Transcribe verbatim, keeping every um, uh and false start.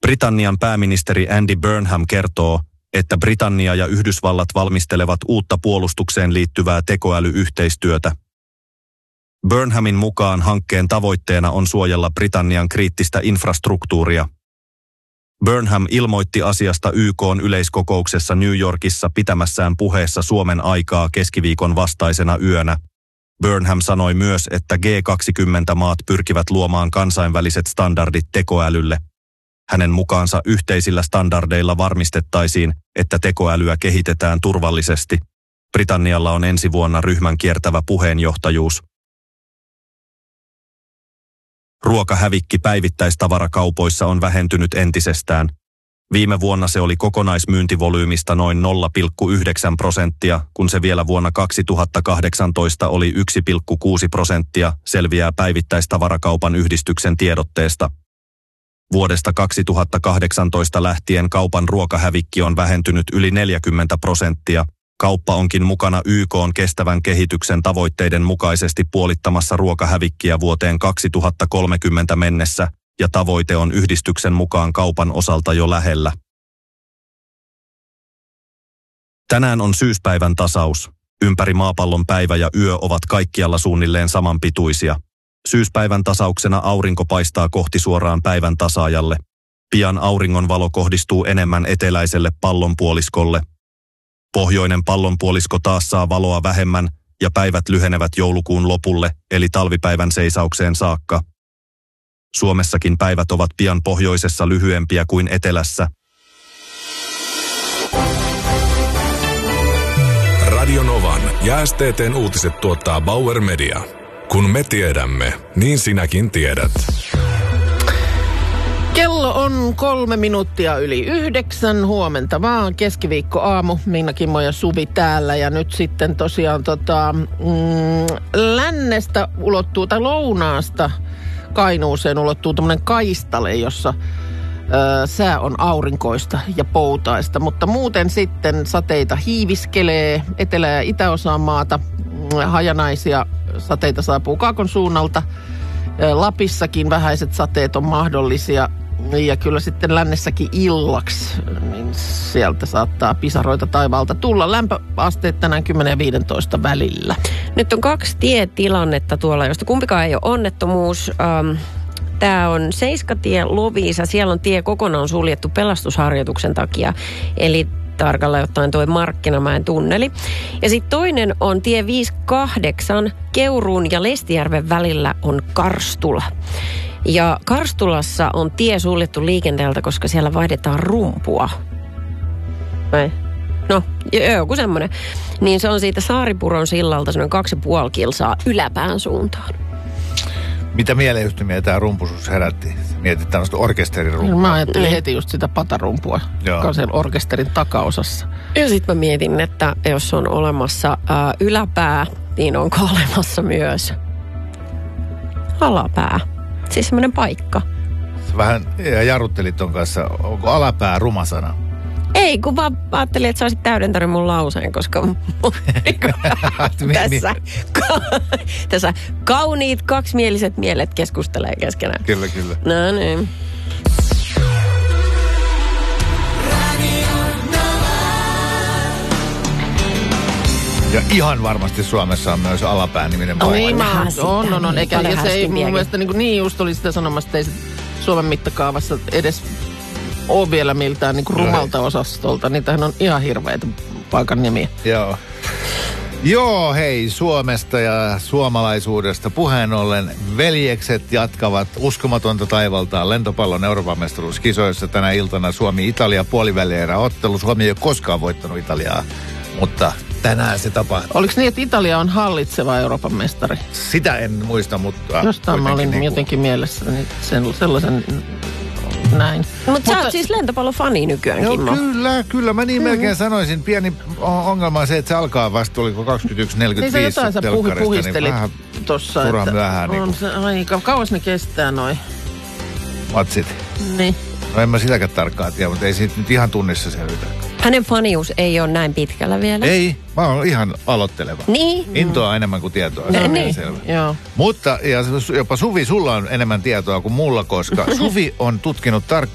Britannian pääministeri Andy Burnham kertoo, että Britannia ja Yhdysvallat valmistelevat uutta puolustukseen liittyvää tekoälyyhteistyötä. Burnhamin mukaan hankkeen tavoitteena on suojella Britannian kriittistä infrastruktuuria. Burnham ilmoitti asiasta Y K:n yleiskokouksessa New Yorkissa pitämässään puheessa Suomen aikaa keskiviikon vastaisena yönä. Burnham sanoi myös, että G kaksikymmentä-maat pyrkivät luomaan kansainväliset standardit tekoälylle. Hänen mukaansa yhteisillä standardeilla varmistettaisiin, että tekoälyä kehitetään turvallisesti. Britannialla on ensi vuonna ryhmän kiertävä puheenjohtajuus. Ruokahävikki päivittäistavarakaupoissa on vähentynyt entisestään. Viime vuonna se oli kokonaismyyntivolyymista noin nolla pilkku yhdeksän prosenttia, kun se vielä vuonna kaksituhattakahdeksantoista oli yksi pilkku kuusi prosenttia, selviää päivittäistavarakaupan yhdistyksen tiedotteesta. Vuodesta kaksituhattakahdeksantoista lähtien kaupan ruokahävikki on vähentynyt yli neljäkymmentä prosenttia. Kauppa onkin mukana Y K:n kestävän kehityksen tavoitteiden mukaisesti puolittamassa ruokahävikkiä vuoteen kaksituhattakolmekymmentä mennessä, ja tavoite on yhdistyksen mukaan kaupan osalta jo lähellä. Tänään on syyspäivän tasaus. Ympäri maapallon päivä ja yö ovat kaikkialla suunnilleen samanpituisia. Syyspäivän tasauksena aurinko paistaa kohti suoraan päivän tasaajalle. Pian auringon valo kohdistuu enemmän eteläiselle pallonpuoliskolle. Pohjoinen pallonpuolisko taas saa valoa vähemmän ja päivät lyhenevät joulukuun lopulle, eli talvipäivän seisaukseen saakka. Suomessakin päivät ovat pian pohjoisessa lyhyempiä kuin etelässä. Radio Novan ja S T T:n uutiset tuottaa Bauer Media. Kun me tiedämme, niin sinäkin tiedät. Kello on kolme minuuttia yli yhdeksän. Huomenta vaan, keskiviikko aamu. Minna, Kimmo ja Suvi täällä. Ja nyt sitten tosiaan tota, mm, lännestä ulottuu, tai lounaasta Kainuuseen ulottuu tämmöinen kaistale, jossa ö, sää on aurinkoista ja poutaista. Mutta muuten sitten sateita hiiviskelee etelä- ja itäosaan maata. Hajanaisia sateita saapuu kaakon suunnalta. Lapissakin vähäiset sateet on mahdollisia. Ja kyllä sitten lännessäkin illaksi, niin sieltä saattaa pisaroita taivaalta tulla. Lämpöasteet tänään kymmenen ja viisitoista välillä. Nyt on kaksi tietilannetta tuolla, josta kumpikaan ei ole onnettomuus. Ähm, Tämä on Seiskatie Loviisa. Siellä on tie kokonaan suljettu pelastusharjoituksen takia. Eli tarkalleen ottaen tuo Markkinamäen tunneli. Ja sitten toinen on tie viisikymmentäkahdeksan. Keuruun ja Lestijärven välillä on Karstula. Ja Karstulassa on tie suljettu liikenteeltä, koska siellä vaihdetaan rumpua. Vai? No, joku semmoinen. Niin se on siitä Saaripuron sillalta semmoinen kaksi ja puoli kilsaa yläpään suuntaan. Mitä mieleyhtymiä tämä rumpusus herätti? Mietit tämmöistä orkesterirumpua. Mä ajattelin heti just sitä patarumpua, Joo. joka on siellä orkesterin takaosassa. Ja sitten mä mietin, että jos on olemassa ää, yläpää, niin onko olemassa myös alapää? Siis semmoinen paikka. Vähän jarruttelit ton kanssa. Onko alapää rumasana? Ei, kun vaan ajattelin, että sä olisit täydentänyt mun lauseen, koska tässä, ka- tässä kauniit kaksimieliset mielet keskustelee keskenään. Kyllä, kyllä. No niin. Ja ihan varmasti Suomessa on myös alapää-niminen paikka. Niin, mä on, on, on. Eikä, ja se ei mun mielestä niin, niin just oli sitä sanomassa, että ei Suomen mittakaavassa edes ole vielä miltään niin kuin rumalta osastolta. Niitähän on ihan hirveitä paikan nimiä. Joo. Joo, hei, Suomesta ja suomalaisuudesta puheen ollen veljekset jatkavat uskomatonta taivaltaan lentopallon Euroopan mestaruuskisoissa tänä iltana Suomi-Italia puolivälierä ottelu. Suomi ei ole koskaan voittanut Italiaa, mutta tänään se tapahtuu. Oliko niin, että Italia on hallitseva Euroopan mestari? Sitä en muista, mutta jostain mä olin niin jotenkin mielessäni sen, sellaisen näin. Mut mutta sä oot siis lentopallofani nykyään, Joo, Kimmo. kyllä, kyllä. Mä niin mm-hmm. melkein sanoisin. Pieni ongelma on se, että se alkaa vasta, oliko kaksikymmentäyksi neljäkymmentäviisi niin sä jotain sä puh- puhistelit niin tossa. Turhan myöhään. On niin se aika. Kauas ne kestää noi matsit. Niin. No en mä sitäkään tarkkaan tiedä, mutta ei siitä nyt ihan tunnissa selvitä. Hänen fanius ei ole näin pitkällä vielä. Ei, mä oon ihan aloitteleva. Niin. Intoa enemmän kuin tietoa. No, se on niin. selvä. Joo. Mutta ja jopa Suvi, sulla on enemmän tietoa kuin mulla, koska Suvi on tutkinut tarkkaan